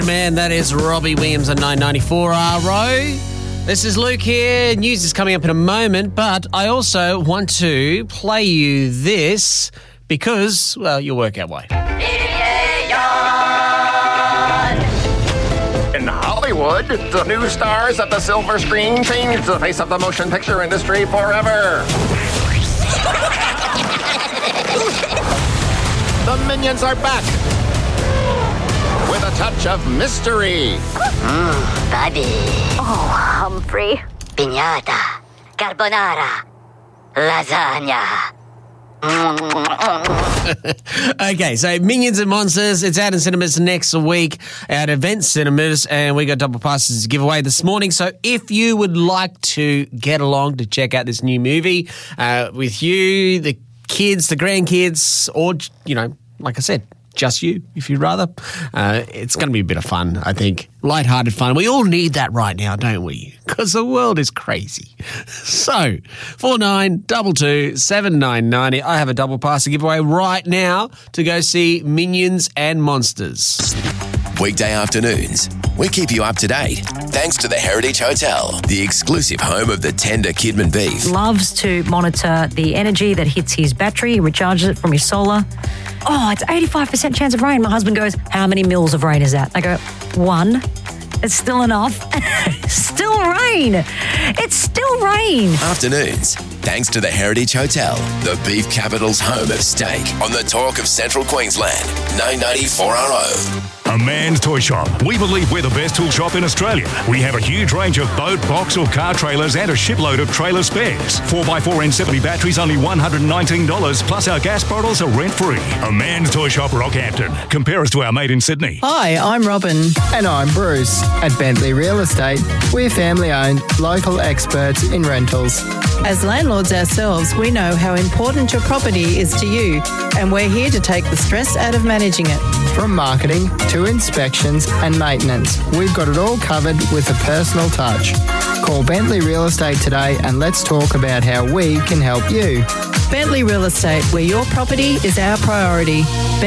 Man, that is Robbie Williams on 994 RO. This is Luke here. News is coming up in a moment, but I also want to play you this because, well, you'll work out why. In Hollywood, the new stars of the silver screen changed the face of the motion picture industry forever. The Minions are back with a touch of mystery. Bobby. Oh, Humphrey. Piñata. Carbonara. Lasagna. Okay, so Minions and Monsters, it's out in cinemas next week at Event Cinemas, and we got double passes to give away this morning. So if you would like to get along to check out this new movie with you, the kids, the grandkids, or, you know, like I said, just you, if you'd rather. It's going to be a bit of fun, I think. Lighthearted fun. We all need that right now, don't we? Because the world is crazy. So, 4922 7990. I have a double pass to give away right now to go see Minions and Monsters. Weekday afternoons, we keep you up to date thanks to the Heritage Hotel, the exclusive home of the tender Kidman beef. Loves to monitor the energy that hits his battery. He recharges it from his solar. Oh, it's 85% chance of rain. My husband goes, how many mils of rain is that? I go, 1. It's still enough. Still rain. It's still rain. Afternoons, thanks to the Heritage Hotel, the beef capital's home of steak, on the talk of Central Queensland, 994 RO. A Man's Toy Shop. We believe we're the best tool shop in Australia. We have a huge range of boat, box or car trailers and a shipload of trailer spares. 4x4 N70 batteries only $119, plus our gas bottles are rent-free. A Man's Toy Shop, Rockhampton. Compare us to our mate in Sydney. Hi, I'm Robin. And I'm Bruce. At Bentley Real Estate, we're family-owned, local experts in rentals. As landlords ourselves, we know how important your property is to you, and we're here to take the stress out of managing it. From marketing to inspections and maintenance, we've got it all covered with a personal touch. Call Bentley Real Estate today and let's talk about how we can help you. Bentley Real Estate, where your property is our priority.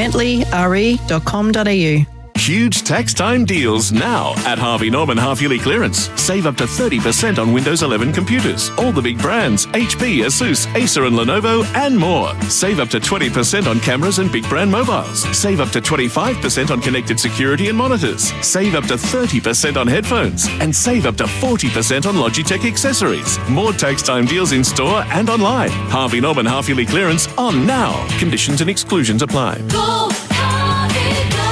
BentleyRE.com.au. Huge tax time deals now at Harvey Norman half-yearly clearance. Save up to 30% on Windows 11 computers. All the big brands, HP, Asus, Acer and Lenovo and more. Save up to 20% on cameras and big brand mobiles. Save up to 25% on connected security and monitors. Save up to 30% on headphones. And save up to 40% on Logitech accessories. More tax time deals in store and online. Harvey Norman half-yearly clearance on now. Conditions and exclusions apply. Go, Harvey, go.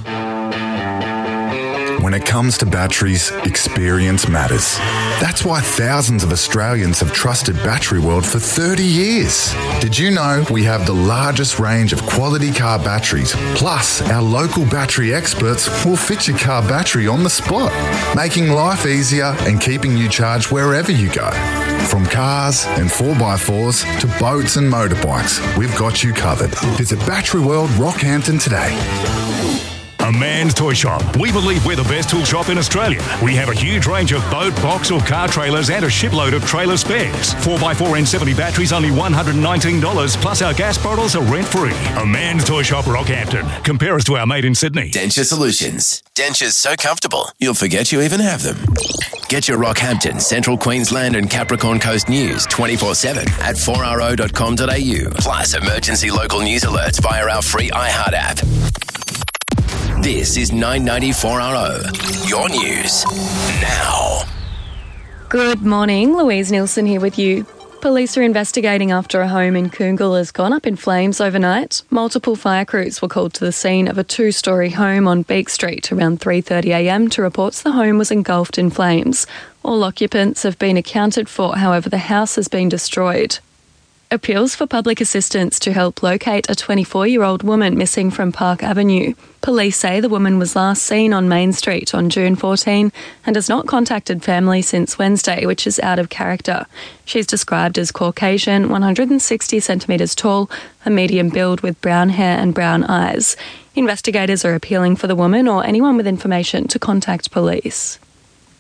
When it comes to batteries, experience matters. That's why thousands of Australians have trusted Battery World for 30 years. Did you know we have the largest range of quality car batteries? Plus, our local battery experts will fit your car battery on the spot, making life easier and keeping you charged wherever you go. From cars and 4x4s to boats and motorbikes, we've got you covered. Visit Battery World Rockhampton today. A Man's Toy Shop. We believe we're the best tool shop in Australia. We have a huge range of boat, box or car trailers and a shipload of trailer spares. 4x4 N70 batteries only $119, plus our gas bottles are rent-free. A Man's Toy Shop, Rockhampton. Compare us to our mate in Sydney. Denture Solutions. Dentures so comfortable, you'll forget you even have them. Get your Rockhampton, Central Queensland and Capricorn Coast news 24/7 at 4ro.com.au. Plus emergency local news alerts via our free iHeart app. This is 994 RO. Your news now. Good morning, Louise Nielsen here with you. Police are investigating after a home in Coongal has gone up in flames overnight. Multiple fire crews were called to the scene of a 2-storey home on Beak Street around 3:30am to reports the home was engulfed in flames. All occupants have been accounted for, however the house has been destroyed. Appeals for public assistance to help locate a 24-year-old woman missing from Park Avenue. Police say the woman was last seen on Main Street on June 14 and has not contacted family since Wednesday, which is out of character. She's described as Caucasian, 160 centimetres tall, a medium build with brown hair and brown eyes. Investigators are appealing for the woman or anyone with information to contact police.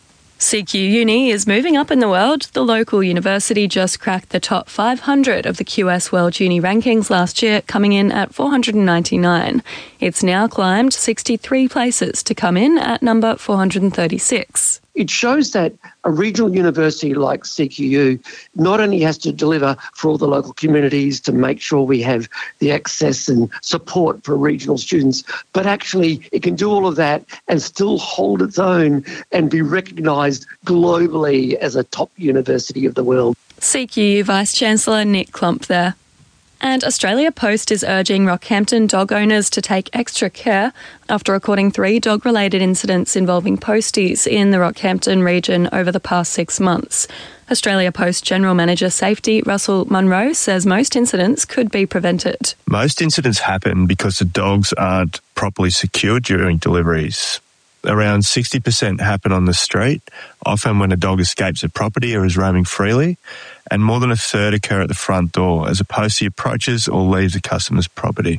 CQ Uni is moving up in the world. The local university just cracked the top 500 of the QS World Uni rankings last year, coming in at 499. It's now climbed 63 places to come in at number 436. It shows that a regional university like CQU not only has to deliver for all the local communities to make sure we have the access and support for regional students, but actually it can do all of that and still hold its own and be recognised globally as a top university of the world. CQU Vice-Chancellor Nick Klump there. And Australia Post is urging Rockhampton dog owners to take extra care after recording 3 dog-related incidents involving posties in the Rockhampton region over the past 6 months. Australia Post General Manager Safety Russell Munro says most incidents could be prevented. Most incidents happen because the dogs aren't properly secured during deliveries. Around 60% happen on the street, often when a dog escapes a property or is roaming freely, and more than a third occur at the front door as a postie approaches or leaves a customer's property.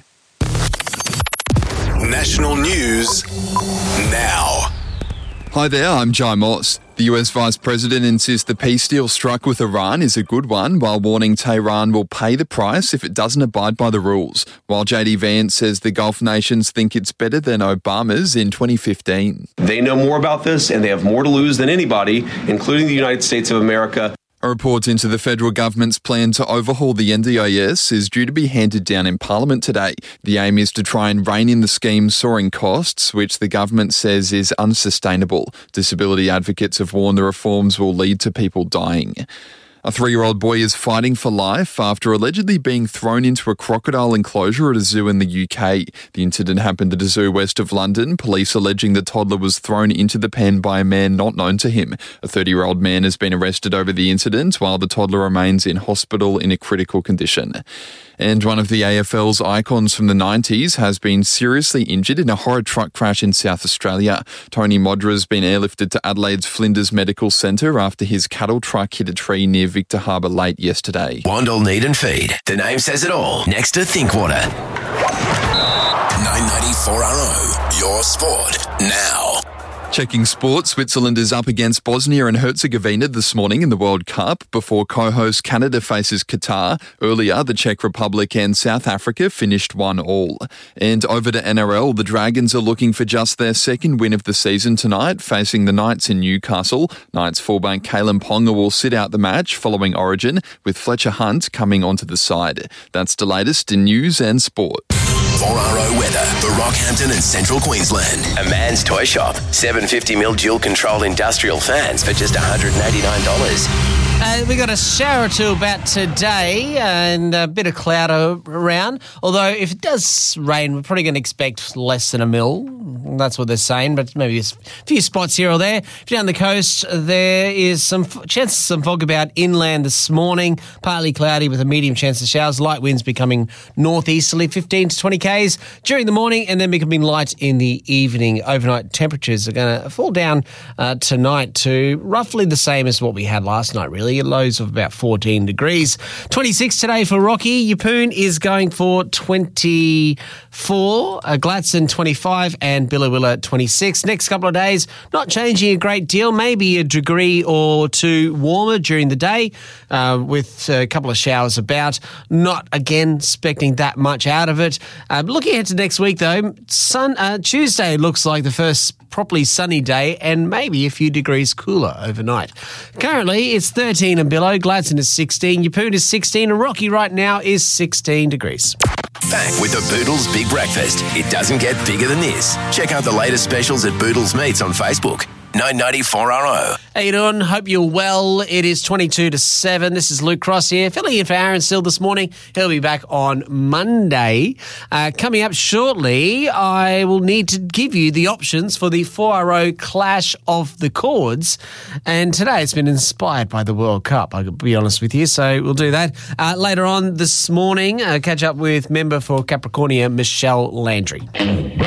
National news now. Hi there, I'm Jai Moss. The US Vice President insists the peace deal struck with Iran is a good one, while warning Tehran will pay the price if it doesn't abide by the rules, while JD Vance says the Gulf nations think it's better than Obama's in 2015. They know more about this and they have more to lose than anybody, including the United States of America. A report into the federal government's plan to overhaul the NDIS is due to be handed down in Parliament today. The aim is to try and rein in the scheme's soaring costs, which the government says is unsustainable. Disability advocates have warned the reforms will lead to people dying. A 3-year-old boy is fighting for life after allegedly being thrown into a crocodile enclosure at a zoo in the UK. The incident happened at a zoo west of London, police alleging the toddler was thrown into the pen by a man not known to him. A 30-year-old man has been arrested over the incident, while the toddler remains in hospital in a critical condition. And one of the AFL's icons from the 90s has been seriously injured in a horror truck crash in South Australia. Tony Modra has been airlifted to Adelaide's Flinders Medical Centre after his cattle truck hit a tree near Victor Harbour late yesterday. Wandle Need and Feed. The name says it all. Next to Thinkwater. 994RO. Your sport now. Checking sport, Switzerland is up against Bosnia and Herzegovina this morning in the World Cup before co-host Canada faces Qatar. Earlier, the Czech Republic and South Africa finished 1-1. And over to NRL, the Dragons are looking for just their second win of the season tonight, facing the Knights in Newcastle. Knights fullback Kalen Ponga will sit out the match following Origin, with Fletcher Hunt coming onto the side. That's the latest in news and sport. 4RO weather for Rockhampton and Central Queensland. A man's toy shop. 750mm dual-control industrial fans for just $189. We got a shower or two about today and a bit of cloud around. Although if it does rain, we're probably going to expect less than a mil. That's what they're saying, but maybe a few spots here or there. If you're down the coast, there is some chance of some fog about inland this morning. Partly cloudy with a medium chance of showers. Light winds becoming northeasterly, 15 to 20 k's during the morning, and then becoming light in the evening. Overnight temperatures are going to fall down tonight to roughly the same as what we had last night, really. Lows of about 14 degrees. 26 today for Rocky. Yeppoon is going for 24. Gladstone 25 and Billawilla 26. Next couple of days, not changing a great deal. Maybe a degree or two warmer during the day with a couple of showers about. Not, again, expecting that much out of it. Looking ahead to next week, though, Tuesday looks like the first properly sunny day and maybe a few degrees cooler overnight. Currently, it's 13 and below. Gladstone is 16. Yeppoon is 16. And Rocky right now is 16 degrees. Back with the Boodles Big Breakfast. It doesn't get bigger than this. Check out the latest specials at Boodles Meats on Facebook. 994RO. How you doing? Hope you're well. It is 22 to 7. This is Luke Cross here, filling in for Aaron Still this morning. He'll be back on Monday. Coming up shortly, I will need to give you the options for the 4RO Clash of the Chords. And today it's been inspired by the World Cup, I'll be honest with you, so we'll do that. Later on this morning, catch up with member for Capricornia, Michelle Landry.